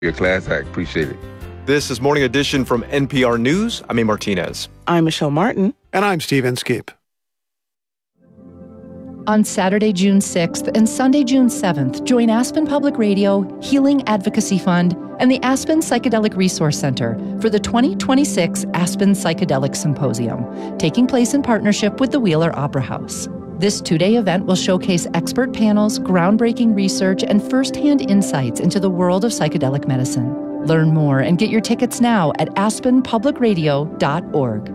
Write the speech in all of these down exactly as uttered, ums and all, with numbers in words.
Your class act. Appreciate it. This is Morning Edition from N P R News. I'm A. Martinez. I'm Michelle Martin. And I'm Steve Inskeep. On Saturday, June sixth and Sunday, June seventh, join Aspen Public Radio, Healing Advocacy Fund, and the Aspen Psychedelic Resource Center for the twenty twenty-six Aspen Psychedelic Symposium, taking place in partnership with the Wheeler Opera House. This two-day event will showcase expert panels, groundbreaking research, and firsthand insights into the world of psychedelic medicine. Learn more and get your tickets now at aspen public radio dot org.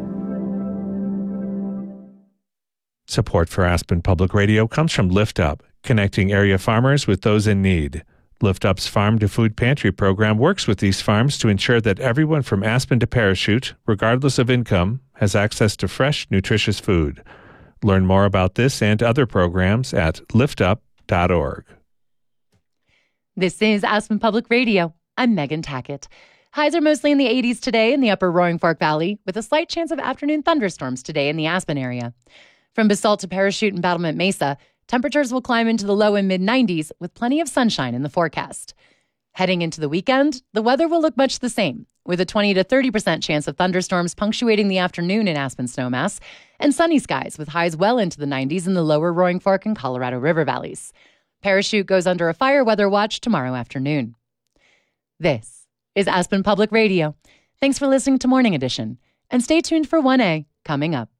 Support for Aspen Public Radio comes from Lift Up, connecting area farmers with those in need. Lift Up's Farm to Food Pantry program works with these farms to ensure that everyone from Aspen to Parachute, regardless of income, has access to fresh, nutritious food. Learn more about this and other programs at lift up dot org. This is Aspen Public Radio. I'm Megan Tackett. Highs are mostly in the eighties today in the upper Roaring Fork Valley, with a slight chance of afternoon thunderstorms today in the Aspen area. From Basalt to Parachute and Battlement Mesa, temperatures will climb into the low and mid nineties with plenty of sunshine in the forecast. Heading into the weekend, the weather will look much the same, with a twenty to thirty percent chance of thunderstorms punctuating the afternoon in Aspen Snowmass, and sunny skies with highs well into the nineties in the lower Roaring Fork and Colorado River valleys. Parachute goes under a fire weather watch tomorrow afternoon. This is Aspen Public Radio. Thanks for listening to Morning Edition, and stay tuned for one A coming up.